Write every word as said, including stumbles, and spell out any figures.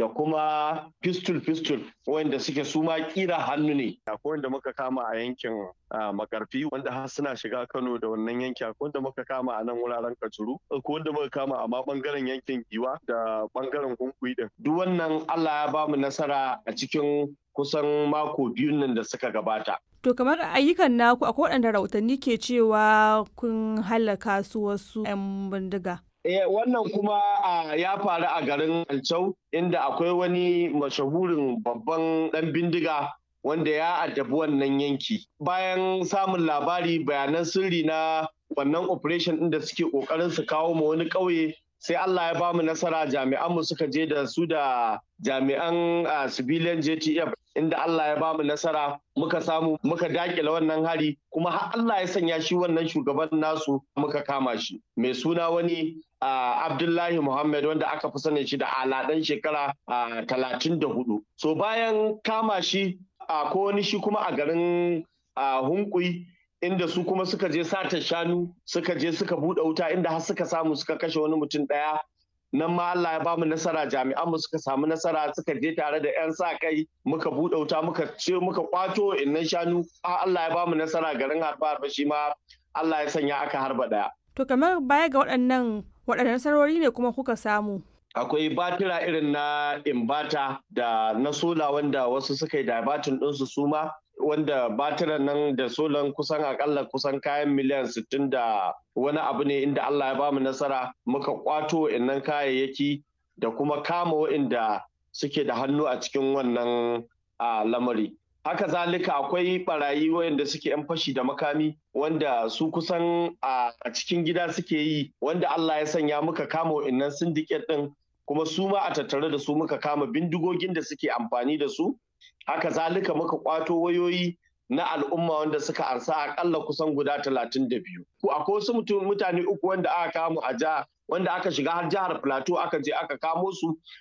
da kuma pistol pistol wanda suke suma kira hannu ne. Akwai wanda muka kama a yankin Makarfi wanda har suna shiga Kano da wannan yanki, akwai wanda muka kama a nan wuraren Kajuru, akwai wanda muka kama a ma bangaren yankin Giwa da bangaren Hunkuyi din. Duk wannan Allah ya bamu nasara a cikin kusan mako biyun nan da suka gabata. To kamar ayyukan naku akwai waɗanda rahotanni ke cewa kun halaka su wasu 'yan bindiga. Eh, wannan kuma uh, ya faru a garin Alcau inda akwai wani mashahurin babban ɗan bindiga wanda ya addabi wannan yanki. Bayan samun labari bayanan sirri na wannan operation ɗin da suke ƙoƙarin su kawo ma wani ƙauye, sai Allah ya bamu nasara, jami'anmu suka je da su da jami'an uh, civilian J T F inda Allah ya bamu nasara muka samu muka dakile wannan hari, kuma har Allah ya sanya shi wannan shugaban nasu muka kama shi mai suna wani uh, Abdullahi Muhammad wanda aka fi sanin shi da aladan shekara uh, talatin da hudu. So bayan kama shi uh, ko wani shi kuma a garin uh, Hunkuyi inda su kuma suka je sata shanu suka je suka buɗe wuta inda har suka samu suka kashe wani mutum ɗaya. Nan ma Allah ya bamu nasara, jami'an mu suka samu nasara suka je tare da 'yan sa kai muka buɗe wuta muka ce muka kwato innan shanu. Allah ya bamu nasara garin harba harba shi ma Allah ya sanya aka harba ɗaya. To kamar baya ga waɗannan waɗannan nasarori ne kuma kuka samu? Akwai batira irin na imbata da na sola wanda wasu suka yi dabatin ɗinsu suma, wanda batiran nan da solan kusan akalla kusan kayan miliyan sittin da wani abu ne, inda Allah ya bamu nasara muka kwato innan kayayyaki da kuma kama waɗanda suke da hannu a cikin wannan lamari. Haka zalika akwai barayi wayanda suke 'yan fashi da makami wanda su kusan a cikin gida suke yi, wanda Allah ya sanya muka kama waɗannan syndicate ɗin, kuma su ma a tattare da su muka kama bindigogin da suke amfani da su. Haka zalika muka kwato wayoyi na al'umma wanda suka ansa akalla kusan guda talatin da biyu. Akwai wasu mutane uku wanda aka kamo a jiha wanda aka shiga har jihar Plateau aka je aka kamo su